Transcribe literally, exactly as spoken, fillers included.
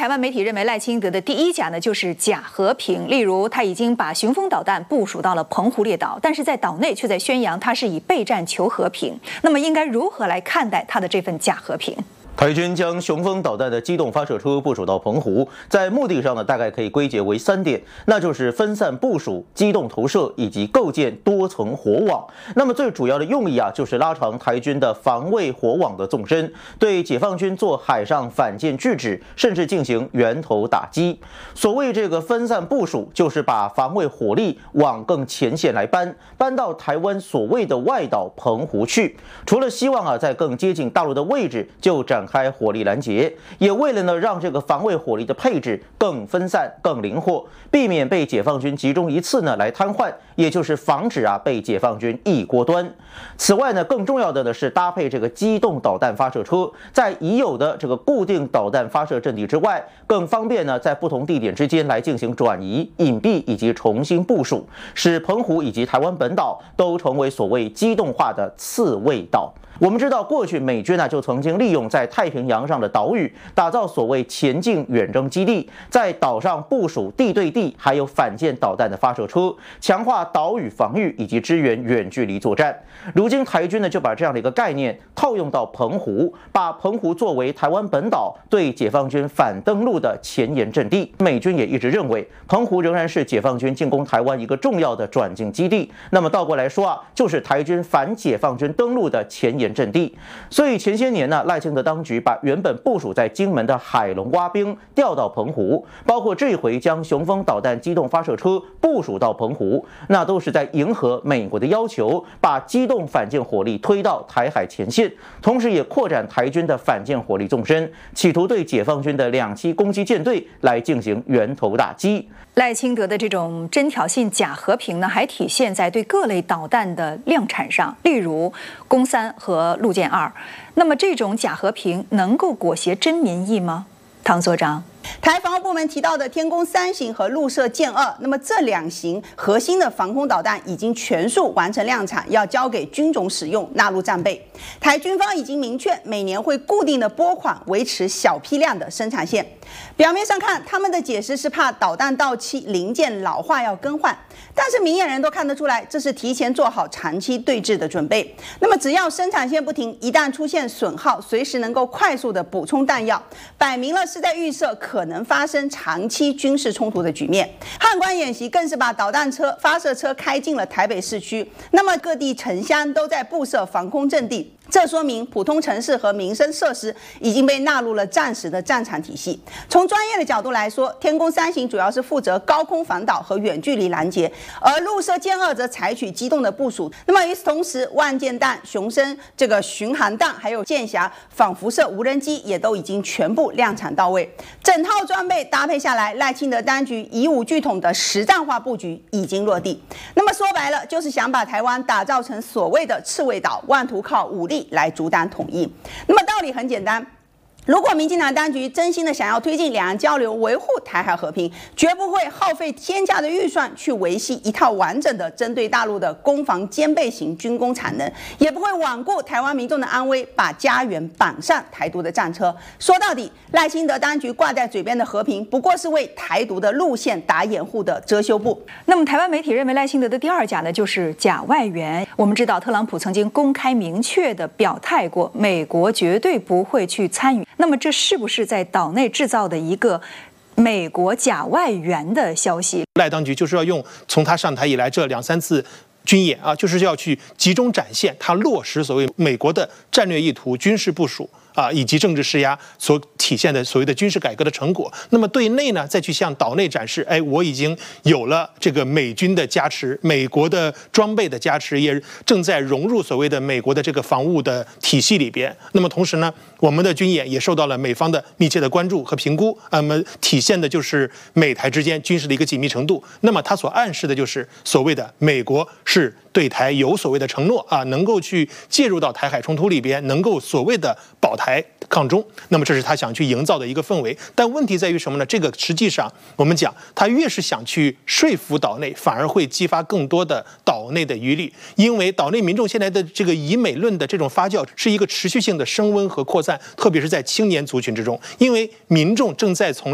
台湾媒体认为赖清德的第一假呢就是假和平，例如他已经把雄风导弹部署到了澎湖列岛，但是在岛内却在宣扬他是以备战求和平。那么应该如何来看待他的这份假和平？ 台军将雄风导弹的机动发射车部署到澎湖，在目的上呢，大概可以归结为三点，那就是分散部署、机动投射以及构建多层火网。那么最主要的用意啊，就是拉长台军的防卫火网的纵深，对解放军做海上反舰拒止，甚至进行源头打击。所谓这个分散部署，就是把防卫火力往更前线来搬，搬到台湾所谓的外岛澎湖去。除了希望啊，在更接近大陆的位置就展开火力拦截，也为了呢让这个防卫火力的配置更分散、更灵活，避免被解放军集中一次呢来瘫痪，也就是防止啊被解放军一锅端。此外呢，更重要的呢是搭配这个机动导弹发射车，在已有的这个固定导弹发射阵地之外，更方便呢在不同地点之间来进行转移、隐蔽以及重新部署，使澎湖以及台湾本岛都成为所谓机动化的刺猬岛。我们知道，过去美军呢就曾经利用在太平洋上的岛屿，打造所谓前进远征基地，在岛上部署地对地还有反舰导弹的发射车，强化岛屿防御以及支援远距离作战。如今台军呢就把这样的一个概念套用到澎湖，把澎湖作为台湾本岛对解放军反登陆的前沿阵地。美军也一直认为，澎湖仍然是解放军进攻台湾一个重要的转进基地。那么倒过来说啊，就是台军反解放军登陆的前沿阵地。所以前些年呢，赖清德当局把原本部署在金门的海龙蛙兵调到澎湖，包括这回将雄风导弹机动发射车部署到澎湖，那都是在迎合美国的要求，把机动反舰火力推到台海前线，同时也扩展台军的反舰火力纵深，企图对解放军的两栖攻击舰队来进行源头打击。 赖清德的这种真挑衅假和平呢，还体现在对各类导弹的量产上，例如弓三和陆舰二。那么这种假和平能够裹挟真民意吗？唐所长。 台防务部门提到的天宫三型和陆射舰二，那么这两型核心的防空导弹已经全数完成量产，要交给军种使用，纳入战备。台军方已经明确，每年会固定的拨款维持小批量的生产线。表面上看，他们的解释是怕导弹到期零件老化要更换，但是明眼人都看得出来，这是提前做好长期对峙的准备。那么只要生产线不停，一旦出现损耗，随时能够快速的补充弹药，摆明了是在预设可能发生长期军事冲突的局面。汉光演习更是把导弹车、发射车开进了台北市区，那么各地城乡都在布设防空阵地。这说明普通城市和民生设施已经被纳入了战时的战场体系。从专业的角度来说，天宫三型主要是负责高空反导和远距离拦截，而陆射舰二则采取机动的部署。那么与此同时，万箭弹、雄升这个巡航弹，还有剑侠仿辐射无人机也都已经全部量产到位。整套装备搭配下来，赖清德当局以武拒统的实战化布局已经落地。那么说白了，就是想把台湾打造成所谓的刺猬岛，万图靠武力来阻挡统一。那么道理很简单，如果民进党当局真心的想要推进两岸交流，维护台海和平，绝不会耗费天价的预算去维系一套完整的针对大陆的攻防兼备型军工产能，也不会罔顾台湾民众的安危，把家园绑上台独的战车。说到底，赖清德当局挂在嘴边的和平，不过是为台独的路线打掩护的遮羞布。 那么台湾媒体认为赖清德的第二假呢，就是假外援。我们知道特朗普曾经公开明确的表态过，美国绝对不会去参与。那么这是不是在岛内制造的一个美国假外援的消息？ 赖当局就是要用从他上台以来这两三次军演啊，就是要去集中展现他落实所谓美国的战略意图、军事部署啊，以及政治施压所体现的所谓的军事改革的成果。那么对内呢，再去向岛内展示，哎，我已经有了这个美军的加持，美国的装备的加持，也正在融入所谓的美国的这个防务的体系里边。那么同时呢，我们的军演也受到了美方的密切的关注和评估，那么体现的就是美台之间军事的一个紧密程度。那么它所暗示的就是所谓的美国是对台有所谓的承诺啊，能够去介入到台海冲突里边，能够所谓的保台抗中。那么这是他想去营造的一个氛围。但问题在于什么呢？这个实际上我们讲，他越是想去说服岛内，反而会激发更多的岛内的余力，因为岛内民众现在的这个以美论的这种发酵是一个持续性的升温和扩散，特别是在青年族群之中，因为民众正在从